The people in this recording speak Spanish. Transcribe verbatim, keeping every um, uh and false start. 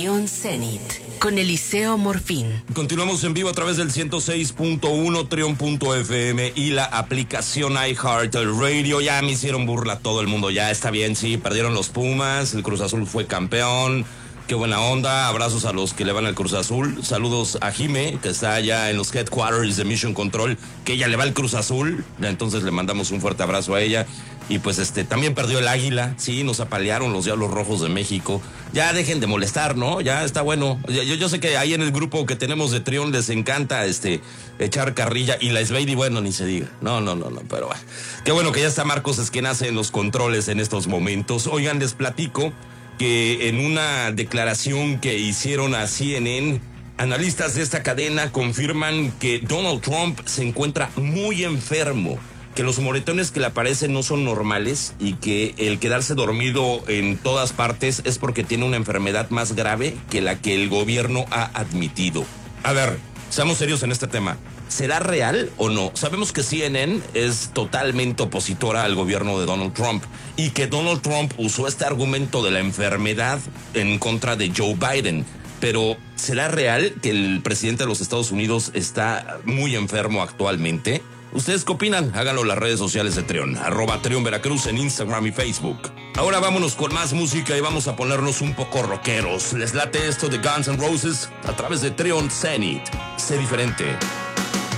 Trión Zenit con Eliseo Morfín. Continuamos en vivo a través del ciento seis punto uno, trión punto f m y la aplicación iHeartRadio. Ya me hicieron burla todo el mundo, ya está bien, sí, perdieron los Pumas, el Cruz Azul fue campeón. Qué buena onda, abrazos a los que le van al Cruz Azul. Saludos a Jime, que está allá en los headquarters de Mission Control, que ella le va al Cruz Azul. Entonces le mandamos un fuerte abrazo a ella. Y pues este, también perdió el Águila, sí, nos apalearon los Diablos Rojos de México. Ya dejen de molestar, ¿no? Ya está bueno. Yo, yo sé que ahí en el grupo que tenemos de Trión les encanta este echar carrilla. Y la Sveidi, bueno, ni se diga. No, no, no, no, pero bueno. Qué bueno que ya está Marcos Esquenazi en los controles en estos momentos. Oigan, les platico que en una declaración que hicieron a C N N, analistas de esta cadena confirman que Donald Trump se encuentra muy enfermo, que los moretones que le aparecen no son normales y que el quedarse dormido en todas partes es porque tiene una enfermedad más grave que la que el gobierno ha admitido. A ver, seamos serios en este tema. ¿Será real o no? Sabemos que C N N es totalmente opositora al gobierno de Donald Trump y que Donald Trump usó este argumento de la enfermedad en contra de Joe Biden. Pero ¿será real que el presidente de los Estados Unidos está muy enfermo actualmente? ¿Ustedes qué opinan? Háganlo en las redes sociales de Trión, arroba Trión Veracruz en Instagram y Facebook. Ahora vámonos con más música y vamos a ponernos un poco rockeros. ¿Les late esto de Guns N' Roses? A través de Trión Zenit. Sé diferente.